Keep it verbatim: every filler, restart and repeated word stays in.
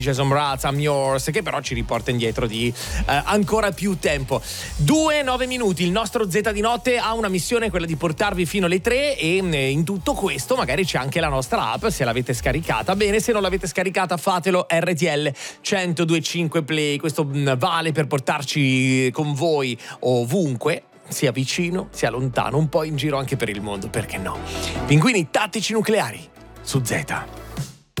Jason Mraz, I'm Yours, che però ci riporta indietro di eh, ancora più tempo. Due, nove minuti, il nostro Z di notte ha una missione, quella di portarvi fino alle tre, e eh, in tutto questo magari c'è anche la nostra app, se l'avete scaricata. Bene, se non l'avete scaricata fatelo. R T L centodue e cinque Play, questo mh, vale per portarci con voi ovunque, sia vicino, sia lontano, un po' in giro anche per il mondo, perché no? Pinguini tattici nucleari su Z.